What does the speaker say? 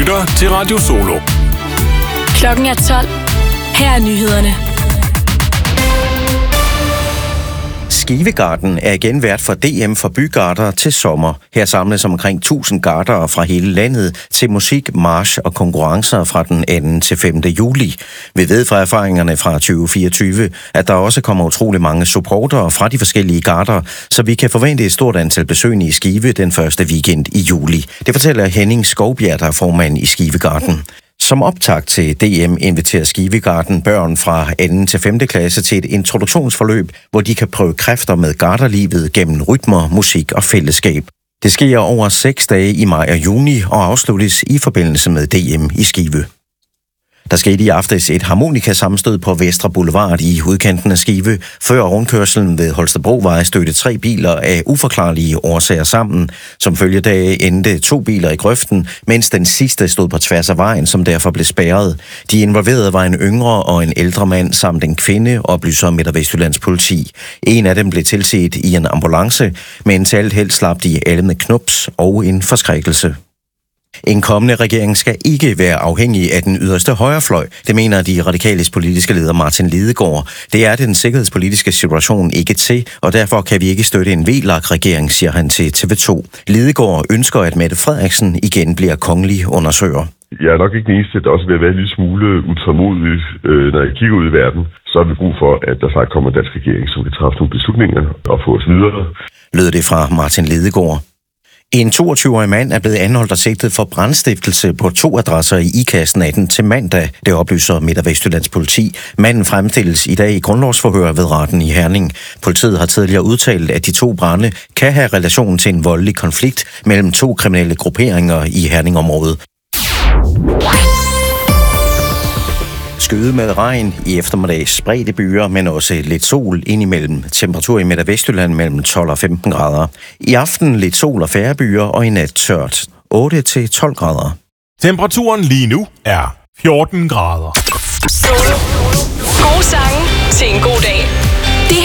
lytter til Radio Solo. Klokken er 12. Her er nyhederne. Skivegarden er igen vært for DM for bygarder til sommer. Her samles omkring 1000 gardere fra hele landet til musik, march og konkurrencer fra den 2. til 5. juli. Vi ved fra erfaringerne fra 2024, at der også kommer utrolig mange supportere fra de forskellige garder, så vi kan forvente et stort antal besøgende i Skive den første weekend i juli. Det fortæller Henning Skovbjerg, der er formand i Skivegarden. Som optakt til DM inviterer Skivegarden børn fra 2. til 5. klasse til et introduktionsforløb, hvor de kan prøve kræfter med garderlivet gennem rytmer, musik og fællesskab. Det sker over 6 dage i maj og juni og afsluttes i forbindelse med DM i Skive. Der skete i aftes et harmonikasammenstød på Vestre Boulevard i udkanten af Skive. Før rundkørslen ved Holstebrovej stødte 3 biler af uforklarlige årsager sammen. Som følge deraf endte 2 biler i grøften, mens den sidste stod på tværs af vejen, som derfor blev spærret. De involverede var en yngre og en ældre mand samt en kvinde, oplyser Midt- og Vestjyllands politi. En af dem blev tilset i en ambulance, men til alt held slap de alle med knups og en forskrækkelse. En kommende regering skal ikke være afhængig af den yderste højrefløj. Det mener de radikales politiske leder Martin Lidegaard. Det er den sikkerhedspolitiske situation ikke til, og derfor kan vi ikke støtte en VLAK-regering, siger han til TV2. Lidegaard ønsker, at Mette Frederiksen igen bliver kongelig undersøger. Jeg er nok ikke den eneste, der også vil være en lille smule utålmodig, når jeg kigger ud i verden. Så har vi brug for, at der faktisk kommer en dansk regering, som kan træffe nogle beslutninger og få os videre. Lød det fra Martin Lidegaard. En 22-årig mand er blevet anholdt og sigtet for brandstiftelse på 2 adresser i Ikast natten til mandag, det oplyser Midt- og Vestjyllands politi. Manden fremstilles i dag i grundlovsforhør ved retten i Herning. Politiet har tidligere udtalt, at de 2 brande kan have relation til en voldelig konflikt mellem 2 kriminelle grupperinger i Herningområdet. Skyde med regn i eftermiddag, spredte byer, men også lidt sol indimellem. Temperatur i Midt- og Vestjylland mellem 12 og 15 grader. I aften lidt sol og færre byer, og i nat tørt. 8 til 12 grader. Temperaturen lige nu er 14 grader. Solo. Gode sange til en god dag.